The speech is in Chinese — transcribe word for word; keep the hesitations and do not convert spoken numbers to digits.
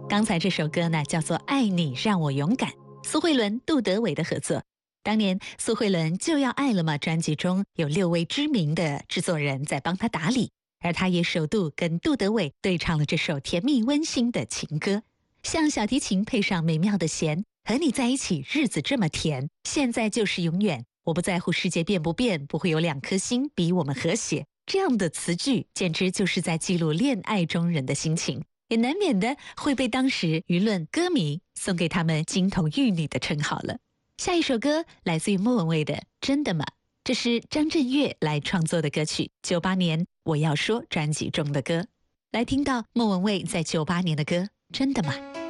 刚才这首歌呢，叫做《爱你让我勇敢》，苏慧伦、杜德伟的合作。当年苏慧伦就要爱了吗专辑中有六位知名的制作人在帮她打理，而她也首度跟杜德伟对唱了这首甜蜜温馨的情歌，像小提琴配上美妙的弦，和你在一起日子这么甜，现在就是永远，我不在乎世界变不变，不会有两颗心比我们和谐。这样的词句简直就是在记录恋爱中人的心情，也难免的会被当时舆论歌迷送给他们金童玉女的称号了。下一首歌来自于莫文蔚的《真的吗》，这是张震岳来创作的歌曲，九八年我要说专辑中的歌。来听到莫文蔚在九八年的歌《真的吗》。